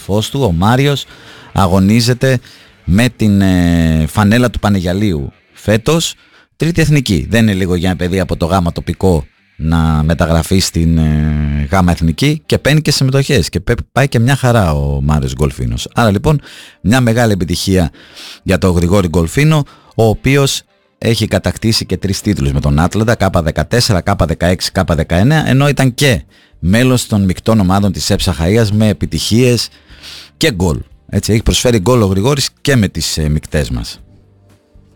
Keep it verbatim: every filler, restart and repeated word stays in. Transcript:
αδελφός του, ο Μάριος, αγωνίζεται με την ε, φανέλα του Πανεγιαλίου φέτος, τρίτη εθνική. Δεν είναι λίγο για ένα παιδί από το γάμα τοπικό να μεταγραφεί στην ε, γάμα εθνική, και παίρνει και συμμετοχές και πάει και μια χαρά ο Μάριος Γκολφίνος. Άρα λοιπόν μια μεγάλη επιτυχία για τον Γρηγόρη Γκολφίνο, ο οποίος έχει κατακτήσει και τρεις τίτλους με τον Άτλαντα, κάπα δεκατέσσερα, κάπα δεκαέξι, κάπα δεκαεννέα, ενώ ήταν και μέλος των μεικτών ομάδων της ΕΠΣΑ Χαΐας με επιτυχίες και γκολ. Έτσι, έχει προσφέρει γκολ ο Γρηγόρης και με τις ε, μεικτές μας.